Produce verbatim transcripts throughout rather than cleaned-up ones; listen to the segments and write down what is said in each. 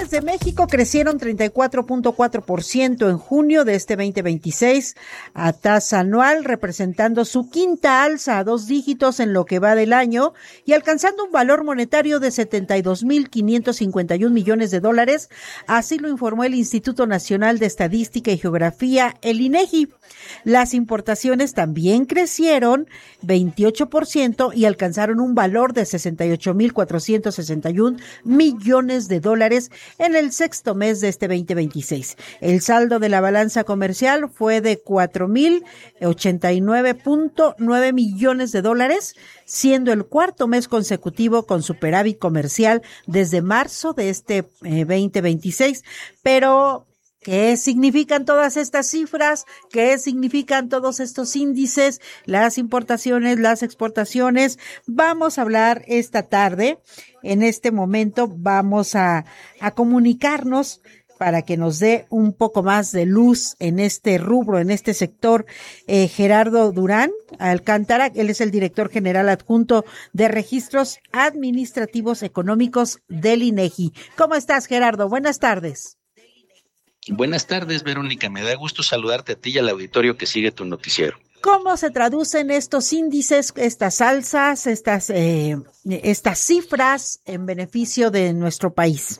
dólares de México crecieron treinta y cuatro punto cuatro por ciento en junio de este veinte veintiséis a tasa anual, representando su quinta alza a dos dígitos en lo que va del año y alcanzando un valor monetario de setenta y dos mil quinientos cincuenta y un millones de dólares. Así lo informó el Instituto Nacional de Estadística y Geografía, el INEGI. Las importaciones también crecieron veintiocho por ciento y alcanzaron un valor de sesenta y ocho mil cuatrocientos sesenta y un millones de dólares en el sexto mes de este veinte veintiséis. El saldo de la balanza comercial fue de cuatro mil ochenta y nueve punto nueve millones de dólares, siendo el cuarto mes consecutivo con superávit comercial desde marzo de este eh, veinte veintiséis. Pero ¿qué significan todas estas cifras? ¿Qué significan todos estos índices? Las importaciones, las exportaciones. Vamos a hablar esta tarde. En este momento vamos a, a comunicarnos para que nos dé un poco más de luz en este rubro, en este sector, eh, Gerardo Durán Alcántara. Él es el director general adjunto de Registros Administrativos Económicos del INEGI. ¿Cómo estás, Gerardo? Buenas tardes. Buenas tardes, Verónica. Me da gusto saludarte a ti y al auditorio que sigue tu noticiero. ¿Cómo se traducen estos índices, estas alzas, estas, eh, estas cifras en beneficio de nuestro país?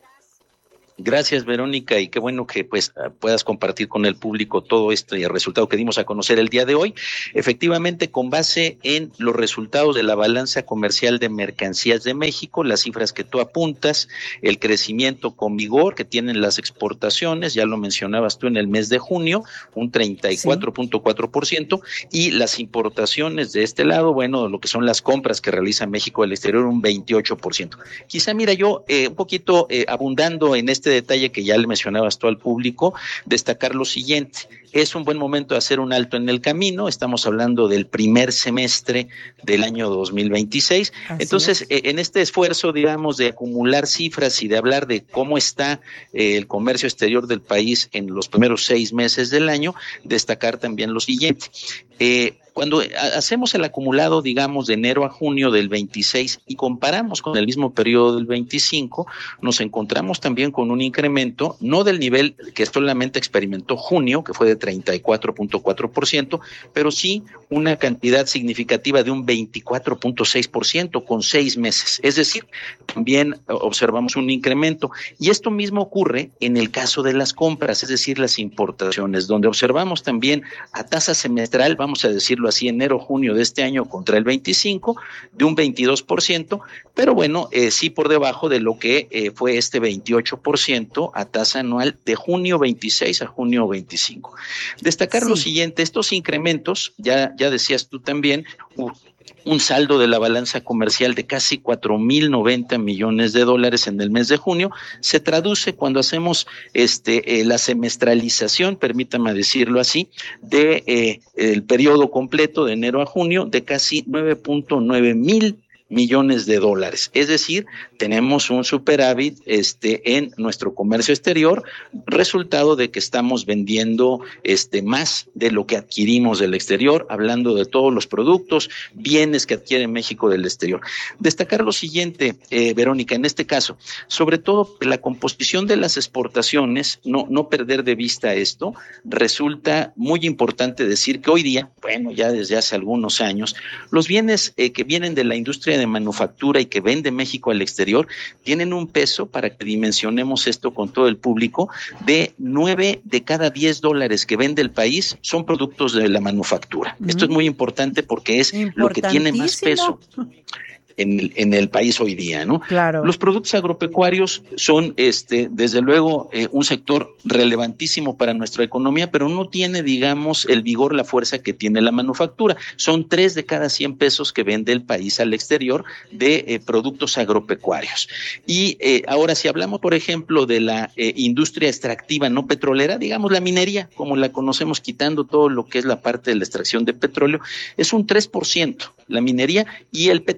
Gracias, Verónica, y qué bueno que pues puedas compartir con el público todo esto y el resultado que dimos a conocer el día de hoy. Efectivamente, con base en los resultados de la balanza comercial de mercancías de México, las cifras que tú apuntas, el crecimiento con vigor que tienen las exportaciones, ya lo mencionabas tú en el mes de junio, un treinta y cuatro punto cuatro por ciento, sí. Y las importaciones de este lado, bueno, lo que son las compras que realiza México al exterior, un veintiocho por ciento. Quizá, mira, yo eh, un poquito eh, abundando en este detalle que ya le mencionabas tú al público, destacar lo siguiente. Es un buen momento de hacer un alto en el camino. Estamos hablando del primer semestre del año dos mil veintiséis. Así Entonces, eh, en este esfuerzo, digamos, de acumular cifras y de hablar de cómo está eh, el comercio exterior del país en los primeros seis meses del año, destacar también lo siguiente. Eh, Cuando hacemos el acumulado, digamos, de enero a junio del veintiséis y comparamos con el mismo periodo del veinticinco, nos encontramos también con un incremento, no del nivel que solamente experimentó junio, que fue de treinta y cuatro punto cuatro por ciento, pero sí una cantidad significativa de un veinticuatro punto seis por ciento con seis meses. Es decir, también observamos un incremento. Y esto mismo ocurre en el caso de las compras, es decir, las importaciones, donde observamos también a tasa semestral, vamos a decirlo así, enero-junio de este año contra el veinticinco, de un veintidós por ciento, pero bueno, eh, sí por debajo de lo que eh, fue este veintiocho por ciento a tasa anual de junio veintiséis a junio veinticinco. Destacar sí. Lo siguiente, estos incrementos, ya, ya decías tú también, uh, un saldo de la balanza comercial de casi cuatro mil noventa millones de dólares en el mes de junio, se traduce cuando hacemos este eh, la semestralización, permítame decirlo así, de eh, el periodo completo de enero a junio de casi nueve punto nueve mil millones de dólares. Es decir, tenemos un superávit este en nuestro comercio exterior, resultado de que estamos vendiendo este más de lo que adquirimos del exterior, hablando de todos los productos, bienes que adquiere México del exterior. Destacar lo siguiente, eh, Verónica, en este caso, sobre todo la composición de las exportaciones, no, no perder de vista esto, resulta muy importante decir que hoy día, bueno, ya desde hace algunos años, los bienes eh, que vienen de la industria de manufactura y que vende México al exterior tienen un peso, para que dimensionemos esto con todo el público, de nueve de cada diez dólares que vende el país son productos de la manufactura. Mm. Esto es muy importante porque es lo que tiene más peso en el, en el país hoy día, ¿no? Claro. Los productos agropecuarios son, este, desde luego, eh, un sector relevantísimo para nuestra economía, pero no tiene, digamos, el vigor, la fuerza que tiene la manufactura. Son tres de cada cien pesos que vende el país al exterior de eh, productos agropecuarios. Y eh, ahora, si hablamos, por ejemplo, de la eh, industria extractiva no petrolera, digamos la minería, como la conocemos, quitando todo lo que es la parte de la extracción de petróleo, es un tres por ciento la minería, y el petróleo ya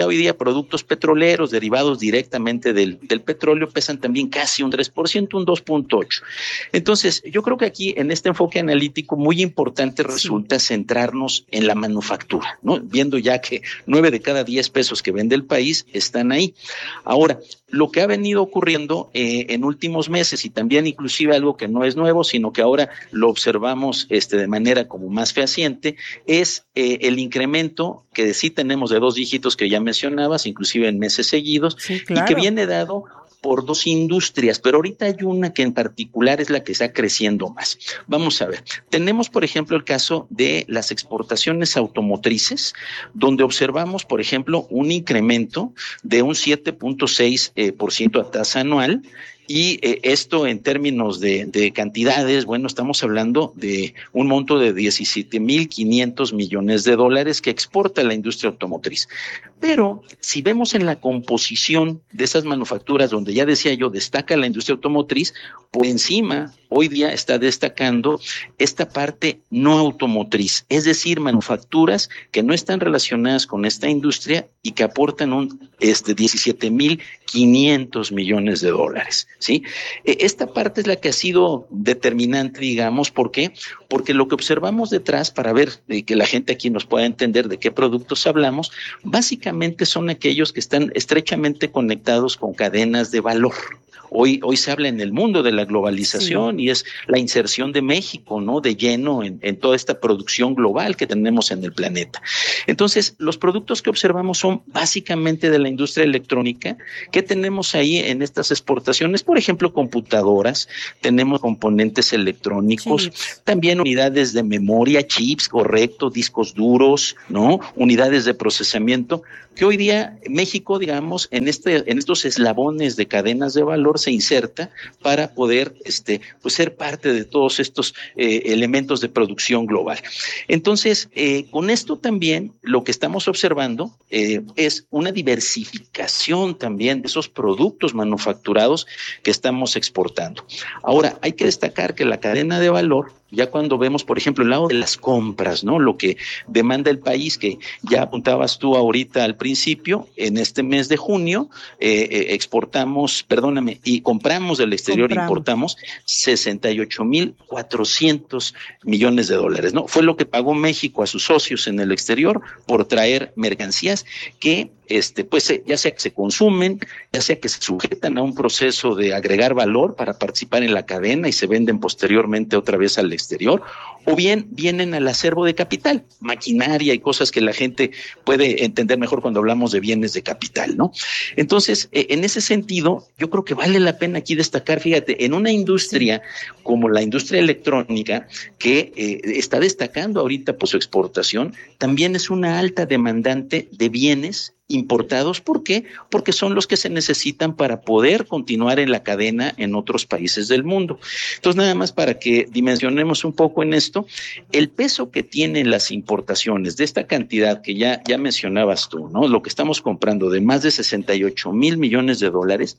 ya hoy día productos petroleros derivados directamente del, del petróleo pesan también casi un tres por ciento, un dos punto ocho por ciento. Entonces, yo creo que aquí en este enfoque analítico muy importante resulta sí. centrarnos en la manufactura, ¿no? Viendo ya que nueve de cada diez pesos que vende el país están ahí. Ahora, lo que ha venido ocurriendo eh, en últimos meses y también inclusive algo que no es nuevo, sino que ahora lo observamos este, de manera como más fehaciente, es eh, el incremento que sí tenemos de dos dígitos que ya mencionabas, inclusive en meses seguidos, sí, claro. y que viene dado por dos industrias, pero ahorita hay una que en particular es la que está creciendo más. Vamos a ver, tenemos por ejemplo el caso de las exportaciones automotrices, donde observamos por ejemplo un incremento de un siete punto seis por ciento a tasa anual. Y eh, esto en términos de, de cantidades, bueno, estamos hablando de un monto de diecisiete mil quinientos millones de dólares que exporta la industria automotriz. Pero si vemos en la composición de esas manufacturas, donde ya decía yo, destaca la industria automotriz, por encima hoy día está destacando esta parte no automotriz, es decir, manufacturas que no están relacionadas con esta industria y que aportan un este, diecisiete mil quinientos millones de dólares. ¿Sí? Esta parte es la que ha sido determinante, digamos, ¿por qué? Porque lo que observamos detrás, para ver eh, que la gente aquí nos pueda entender de qué productos hablamos, básicamente son aquellos que están estrechamente conectados con cadenas de valor. Hoy, hoy se habla en el mundo de la globalización sí. y es la inserción de México, ¿no? De lleno en, en toda esta producción global que tenemos en el planeta. Entonces, los productos que observamos son básicamente de la industria electrónica. ¿Qué tenemos ahí en estas exportaciones? Por ejemplo, computadoras, tenemos componentes electrónicos, chips. También unidades de memoria, chips, correcto, discos duros, ¿no? Unidades de procesamiento, que hoy día México, digamos, en este, en estos eslabones de cadenas de valor se inserta para poder este, pues ser parte de todos estos eh, elementos de producción global. Entonces, eh, con esto también lo que estamos observando eh, es una diversificación también de esos productos manufacturados que estamos exportando. Ahora, hay que destacar que la cadena de valor, ya cuando vemos, por ejemplo, el lado de las compras, ¿no? Lo que demanda el país, que ya apuntabas tú ahorita al principio, en este mes de junio, eh, eh, exportamos, perdóname, y compramos del exterior, compramos. importamos sesenta y ocho mil cuatrocientos millones de dólares, ¿no? Fue lo que pagó México a sus socios en el exterior por traer mercancías que Este, pues ya sea que se consumen, ya sea que se sujetan a un proceso de agregar valor para participar en la cadena y se venden posteriormente otra vez al exterior, o bien vienen al acervo de capital, maquinaria y cosas que la gente puede entender mejor cuando hablamos de bienes de capital, ¿no? Entonces, eh, en ese sentido, yo creo que vale la pena aquí destacar, fíjate, en una industria como la industria electrónica, que eh, está destacando ahorita por su exportación, también es una alta demandante de bienes importados. ¿Por qué? Porque son los que se necesitan para poder continuar en la cadena en otros países del mundo. Entonces, nada más para que dimensionemos un poco en esto, el peso que tienen las importaciones de esta cantidad que ya, ya mencionabas tú, ¿no? Lo que estamos comprando de más de sesenta y ocho mil millones de dólares,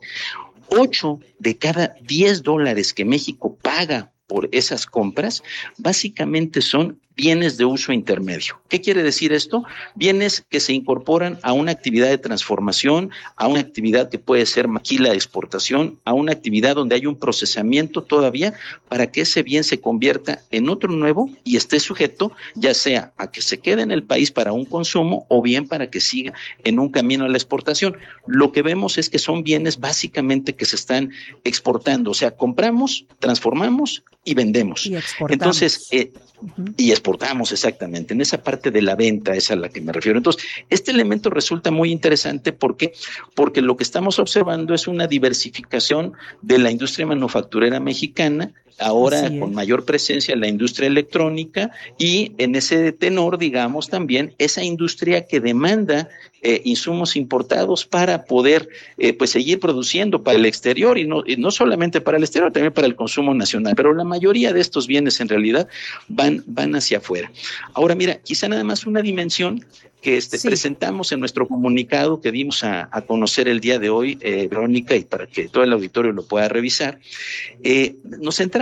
ocho de cada diez dólares que México paga por esas compras, básicamente son bienes de uso intermedio. ¿Qué quiere decir esto? Bienes que se incorporan a una actividad de transformación, a una actividad que puede ser maquila de exportación, a una actividad donde hay un procesamiento todavía para que ese bien se convierta en otro nuevo y esté sujeto ya sea a que se quede en el país para un consumo o bien para que siga en un camino a la exportación. Lo que vemos es que son bienes básicamente que se están exportando, o sea, compramos, transformamos y vendemos. Y exportamos. Entonces, eh, uh-huh. y exportamos exactamente, en esa parte de la venta es a la que me refiero. Entonces, este elemento resulta muy interesante porque, porque lo que estamos observando es una diversificación de la industria manufacturera mexicana, ahora con mayor presencia en la industria electrónica y en ese tenor, digamos, también esa industria que demanda eh, insumos importados para poder eh, pues seguir produciendo para el exterior y no, y no solamente para el exterior, también para el consumo nacional, pero la mayoría de estos bienes en realidad van, van hacia afuera. Ahora mira, quizá nada más una dimensión que este, sí. presentamos en nuestro comunicado que dimos a, a conocer el día de hoy, eh, Verónica, y para que todo el auditorio lo pueda revisar, eh, nos centramos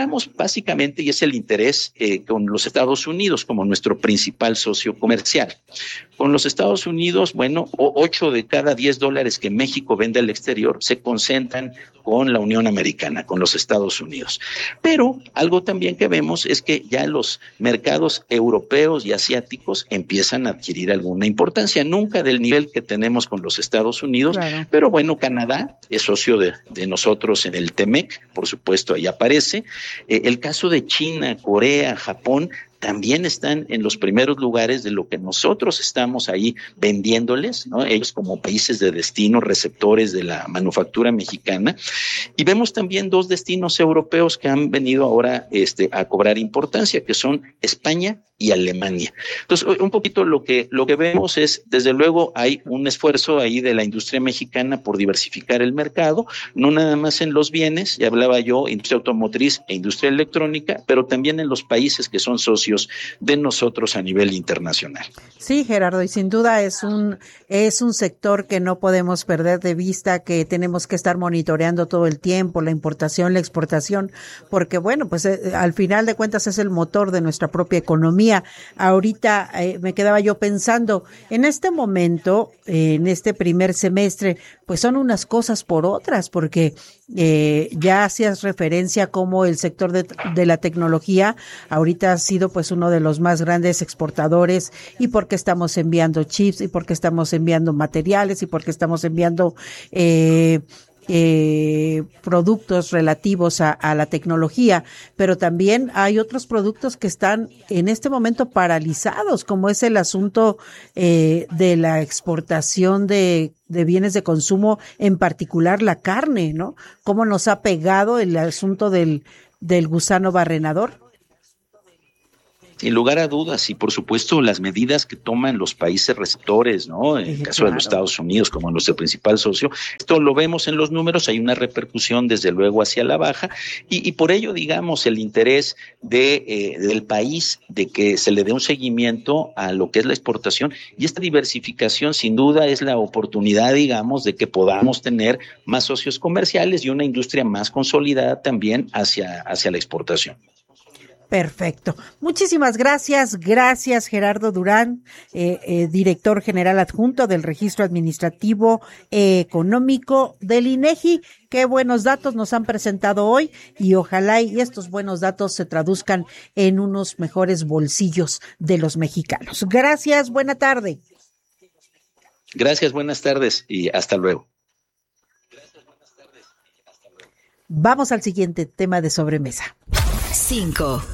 encontramos básicamente, y es el interés eh, con los Estados Unidos como nuestro principal socio comercial. Con los Estados Unidos, bueno, ocho de cada diez dólares que México vende al exterior se concentran con la Unión Americana, con los Estados Unidos. Pero algo también que vemos es que ya los mercados europeos y asiáticos empiezan a adquirir alguna importancia, nunca del nivel que tenemos con los Estados Unidos, claro. Pero bueno, Canadá es socio de, de nosotros en el T M E C, por supuesto, ahí aparece. Eh, el caso de China, Corea, Japón, también están en los primeros lugares de lo que nosotros estamos ahí vendiéndoles, ¿no? Ellos como países de destino, receptores de la manufactura mexicana. Y vemos también dos destinos europeos que han venido ahora este, a cobrar importancia, que son España y Alemania. Entonces, un poquito lo que, lo que vemos es, desde luego, hay un esfuerzo ahí de la industria mexicana por diversificar el mercado, no nada más en los bienes, ya hablaba yo, industria automotriz e industria electrónica, pero también en los países que son socios de nosotros a nivel internacional. Sí, Gerardo, y sin duda es un es un sector que no podemos perder de vista, que tenemos que estar monitoreando todo el tiempo, la importación, la exportación, porque bueno, pues eh, al final de cuentas es el motor de nuestra propia economía. Ahorita eh, me quedaba yo pensando, en este momento, eh, en este primer semestre, pues son unas cosas por otras, porque eh, ya hacías referencia como el sector de, de la tecnología ahorita ha sido pues uno de los más grandes exportadores, y porque estamos enviando chips, y porque estamos enviando materiales, y porque estamos enviando eh, eh, productos relativos a, a la tecnología, pero también hay otros productos que están en este momento paralizados, como es el asunto eh, de la exportación de de bienes de consumo, en particular la carne, ¿no? ¿Cómo nos ha pegado el asunto del del gusano barrenador? Sin lugar a dudas, y por supuesto las medidas que toman los países receptores, ¿no? En el sí, caso claro. de los Estados Unidos como nuestro principal socio, esto lo vemos en los números, hay una repercusión desde luego hacia la baja, y, y por ello, digamos, el interés de eh, del país de que se le dé un seguimiento a lo que es la exportación, y esta diversificación sin duda es la oportunidad, digamos, de que podamos tener más socios comerciales y una industria más consolidada también hacia, hacia la exportación. Perfecto. Muchísimas gracias. Gracias, Gerardo Durán, eh, eh, director general adjunto del Registro Administrativo eh, Económico del INEGI. Qué buenos datos nos han presentado hoy, y ojalá y estos buenos datos se traduzcan en unos mejores bolsillos de los mexicanos. Gracias. Buena tarde. Gracias. Buenas tardes y hasta luego. Vamos al siguiente tema de sobremesa. Cinco.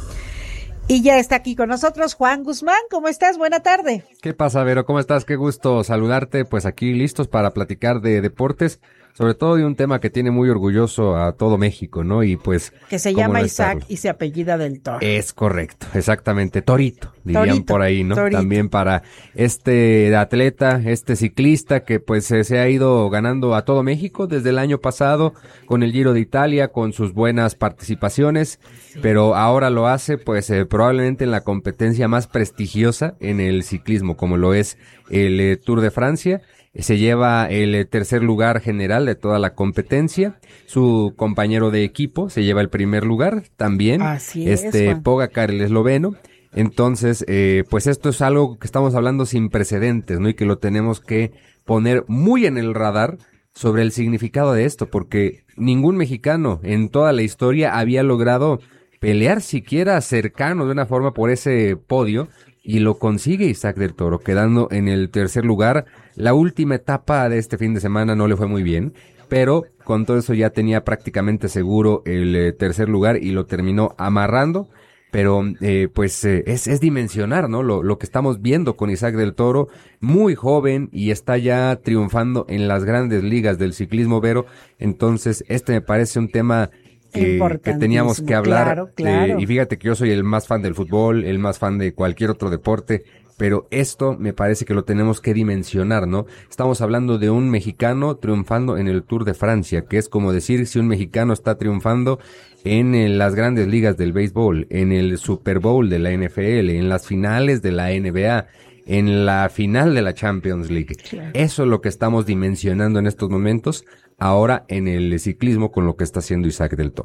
Y ya está aquí con nosotros Juan Guzmán. ¿Cómo estás? Buena tarde. ¿Qué pasa, Vero? ¿Cómo estás? Qué gusto saludarte. Pues aquí listos para platicar de deportes, sobre todo de un tema que tiene muy orgulloso a todo México, ¿no? Y pues que se llama no Isaac y se apellida del Toro. Es correcto, exactamente, Torito, dirían Torito, por ahí, ¿no? Torito. También para este atleta, este ciclista que pues se, se ha ido ganando a todo México desde el año pasado con el Giro de Italia, con sus buenas participaciones, sí. Pero ahora lo hace pues eh, probablemente en la competencia más prestigiosa en el ciclismo, como lo es el eh, Tour de Francia. Se lleva el tercer lugar general de toda la competencia. Su compañero de equipo se lleva el primer lugar también. Así este es, Pogacar, el esloveno. Entonces, eh, pues esto es algo que estamos hablando sin precedentes, ¿no? Y que lo tenemos que poner muy en el radar sobre el significado de esto, porque ningún mexicano en toda la historia había logrado pelear siquiera cercano de una forma por ese podio. Y lo consigue Isaac del Toro, quedando en el tercer lugar. La última etapa de este fin de semana no le fue muy bien, pero con todo eso ya tenía prácticamente seguro el eh, tercer lugar y lo terminó amarrando. Pero eh, pues eh, es, es dimensionar, ¿no? Lo, lo que estamos viendo con Isaac del Toro, muy joven y está ya triunfando en las grandes ligas del ciclismo, Vero. Entonces este me parece un tema Que, que teníamos que hablar, claro, claro. Eh, y fíjate que yo soy el más fan del fútbol, el más fan de cualquier otro deporte, pero esto me parece que lo tenemos que dimensionar, ¿no? Estamos hablando de un mexicano triunfando en el Tour de Francia, que es como decir si un mexicano está triunfando en, en las grandes ligas del béisbol, en el Super Bowl de la N F L, en las finales de la N B A, en la final de la Champions League. Claro. Eso es lo que estamos dimensionando en estos momentos, ahora en el ciclismo con lo que está haciendo Isaac del Toro.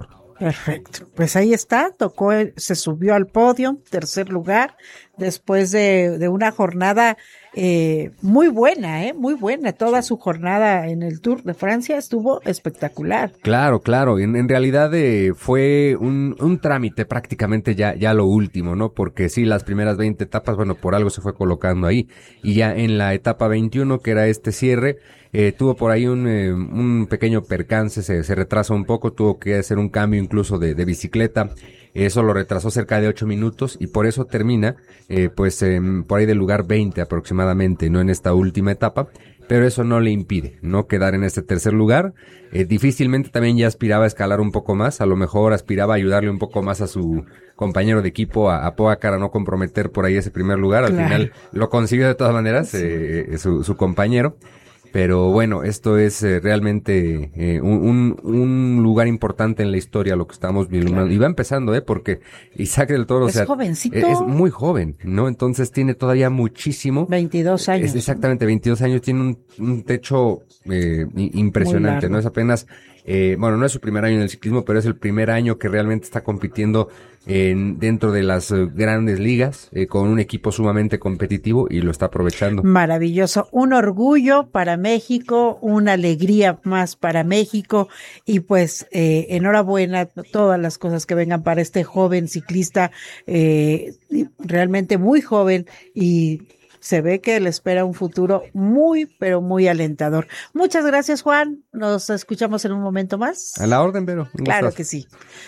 Perfecto. Pues ahí está, tocó, se subió al podio, tercer lugar, después de, de una jornada eh, muy buena, eh, muy buena. Toda su jornada en el Tour de Francia estuvo espectacular. Claro, claro. En, en realidad eh, fue un, un trámite prácticamente ya, ya lo último, ¿no? Porque sí, las primeras veinte etapas, bueno, por algo se fue colocando ahí. Y ya en la etapa veintiuno, que era este cierre, eh, tuvo por ahí un, eh, un pequeño percance, se, se retrasa un poco, tuvo que hacer un cambio incluso de, de bicicleta. Eso lo retrasó cerca de ocho minutos y por eso termina, eh, pues, eh, por ahí del lugar veinte aproximadamente, no en esta última etapa, pero eso no le impide, ¿no? Quedar en este tercer lugar. Eh, difícilmente también ya aspiraba a escalar un poco más, a lo mejor aspiraba a ayudarle un poco más a su compañero de equipo, a, a Pogacar, a no comprometer por ahí ese primer lugar. Al Claro. final lo consiguió de todas maneras, Sí. eh, su, su compañero. Pero bueno, esto es eh, realmente eh, un, un, un lugar importante en la historia, lo que estamos viendo. Claro. Y va empezando, ¿eh? Porque Isaac del Toro, Es o sea, jovencito. es, es muy joven, ¿no? Entonces tiene todavía muchísimo. veintidós años. Es exactamente, veintidós años, tiene un, un techo eh, i- impresionante, largo. ¿no? Es apenas, eh, bueno, no es su primer año en el ciclismo, pero es el primer año que realmente está compitiendo en, dentro de las eh, grandes ligas, eh, con un equipo sumamente competitivo y lo está aprovechando. Maravilloso, un orgullo para México, una alegría más para México y pues eh, enhorabuena todas las cosas que vengan para este joven ciclista, eh, realmente muy joven y se ve que le espera un futuro muy, pero muy alentador. Muchas gracias, Juan. Nos escuchamos en un momento más. A la orden, Vero. Un Claro gustazo. que sí.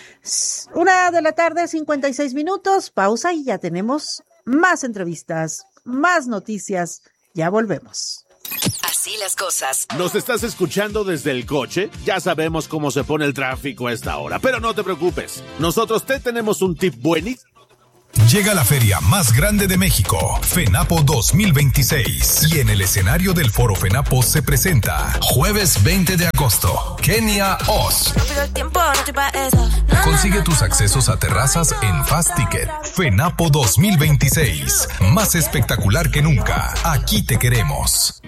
Una de la tarde, cincuenta y seis minutos, pausa y ya tenemos más entrevistas, más noticias. Ya volvemos. Así las cosas. ¿Nos estás escuchando desde el coche? Ya sabemos cómo se pone el tráfico a esta hora, pero no te preocupes. Nosotros te tenemos un tip buenísimo. Llega la feria más grande de México, FENAPO dos mil veintiséis. Y en el escenario del Foro FENAPO se presenta, jueves veinte de agosto, Kenia Oz. Consigue tus accesos a terrazas en Fast Ticket. FENAPO dos mil veintiséis, más espectacular que nunca. Aquí te queremos.